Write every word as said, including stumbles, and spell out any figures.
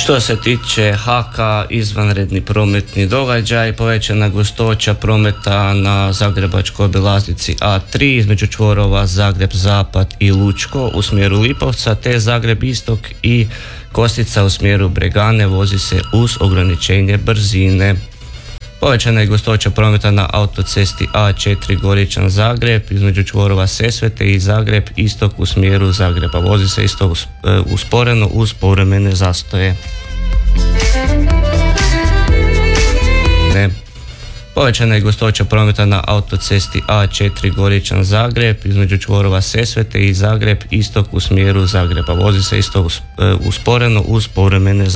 Što se tiče H K, izvanredni prometni događaj, povećana gustoća prometa na zagrebačkoj obilaznici A tri između čvorova Zagreb Zapad i Lučko u smjeru Lipovca, te Zagreb Istok i Kostica u smjeru Bregane vozi se uz ograničenje brzine. Povećana je gustoća prometa na autocesti A četiri Goričan Zagreb između čvorova Sesvete i Zagreb Istok u smjeru Zagreba. Vozi se isto usporeno uz povremene zastoje. Ne. Povećana je gustoća prometa na autocesti A četiri Goričan Zagreb između čvorova Sesvete i Zagreb Istok u smjeru Zagreba. Vozi se isto usporeno uz povremene zastoje.